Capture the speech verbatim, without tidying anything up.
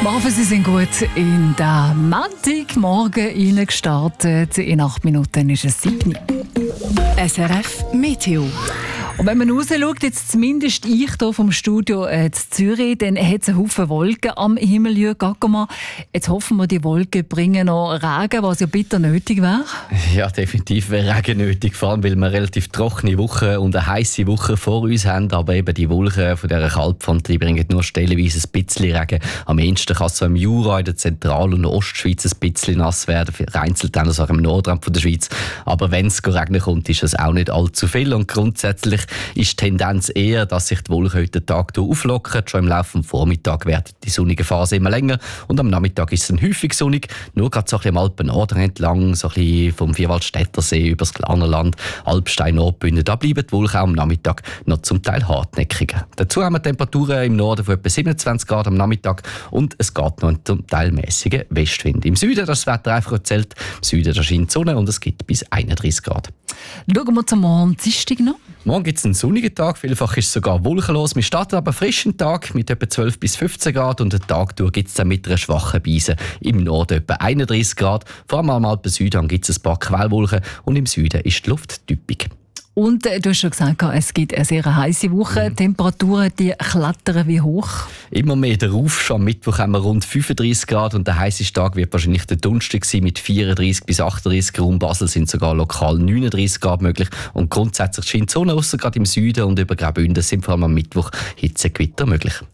Wir hoffen, Sie sind gut in den Montagmorgen reingestartet. In acht Minuten ist es sieben. S R F Meteo. Und wenn man rausschaut, jetzt zumindest ich hier vom Studio äh, in Zürich, dann hat es einen Haufen Wolken am Himmel. Jetzt hoffen wir, die Wolken bringen noch Regen, was ja bitter nötig wäre. Ja, definitiv wäre Regen nötig, vor allem weil wir eine relativ trockene Woche und eine heisse Woche vor uns haben. Aber eben die Wolken von dieser Kaltfront, die bringen nur stellenweise ein bisschen Regen. Am ehesten kann es so im Jura, in der Zentral- und Ostschweiz ein bisschen nass werden, vereinzelt dann auch im Nordrand von der Schweiz. Aber wenn es regnen kommt, ist es auch nicht allzu viel. Und grundsätzlich ist die Tendenz eher, dass sich die Wolken heute Tag auflockern. Schon im Laufe des Vormittags wird die sonnige Phase immer länger und am Nachmittag ist es dann häufig sonnig. Nur gerade so ein bisschen am Alpen-Norden entlang, so ein bisschen vom Vierwaldstättersee über das Glarnerland, Alpstein, Nordbünden, da bleiben die Wolken auch am Nachmittag noch zum Teil hartnäckiger. Dazu haben wir Temperaturen im Norden von etwa siebenundzwanzig Grad am Nachmittag und es geht noch einen zum Teil mäßigen Westwind. Im Süden das Wetter einfach erzählt. Im Süden da scheint die Sonne und es gibt bis einunddreißig Grad. Schauen wir zum Morgen Dienstag noch. Morgen gibt es einen sonnigen Tag, vielfach ist es sogar wolkenlos. Wir starten aber frischen Tag mit etwa zwölf bis fünfzehn Grad und den Tag durch gibt es dann mit einer schwachen Beise. Im Norden etwa einunddreißig Grad, vor allem am Alpen Süden gibt es ein paar Quellwolken und im Süden ist die Luft typisch. Und äh, du hast schon gesagt, es gibt eine sehr heiße Woche. Mhm. Temperaturen die klettern wie hoch? Immer mehr darauf. Schon am Mittwoch haben wir rund fünfunddreißig Grad und der heißeste Tag wird wahrscheinlich der Donnerstag sein mit vierunddreißig bis achtunddreißig Grad. Um Basel sind sogar lokal neununddreißig Grad möglich. Und grundsätzlich scheint die Sonne, ausser gerade im Süden und über Graubünden sind vor allem am Mittwoch Hitzegewitter möglich.